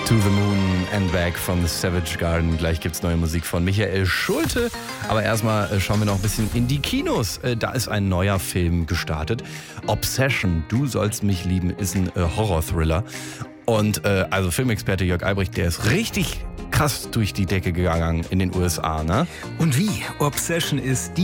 To the Moon and Back von The Savage Garden. Gleich gibt's neue Musik von Michael Schulte. Aber erstmal schauen wir noch ein bisschen in die Kinos. Da ist ein neuer Film gestartet. Obsession, Du sollst mich lieben, ist ein Horror-Thriller. Und also Filmexperte Jörg Albrecht, der ist richtig krass durch die Decke gegangen in den USA, ne? Und wie? Obsession ist die